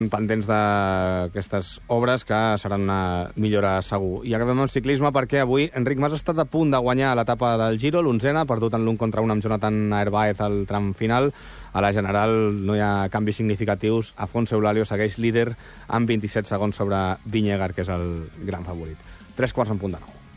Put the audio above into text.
pendents d'aquestes obres que seran una millora segur. I acabem amb ciclisme perquè avui Enric Mas ha estat a punt de guanyar l'etapa del Giro, l'11a, perdut en l'1 contra 1 amb Jonathan Narváez al tram final. A la general no hi ha canvis significatius. Afonso Eulàlio segueix líder amb 27 segons sobre Vingegaard, que és el gran favorit. 3:15 en punt de 9.